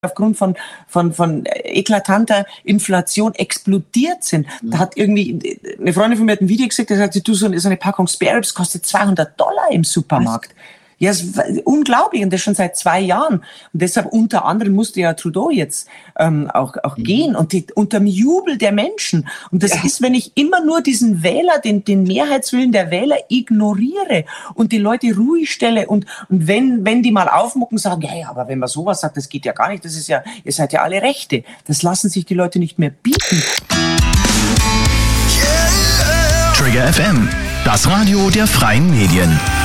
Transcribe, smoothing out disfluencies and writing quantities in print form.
aufgrund von eklatanter Inflation explodiert sind. Da hat irgendwie, eine Freundin von mir hat ein Video gesagt, da sagt sie, du, so eine Packung Spare Ribs kostet $200 im Supermarkt. Was? Ja, es ist unglaublich, und das schon seit 2 Jahren. Und deshalb unter anderem musste ja Trudeau jetzt auch gehen, und unter dem Jubel der Menschen. Und das ist, wenn ich immer nur diesen Wähler, den Mehrheitswillen der Wähler ignoriere und die Leute ruhig stelle, und wenn die mal aufmucken, sagen, ja, aber wenn man sowas sagt, das geht ja gar nicht, das ist ja, ihr seid ja alle Rechte. Das lassen sich die Leute nicht mehr bieten. Trigger FM, das Radio der freien Medien.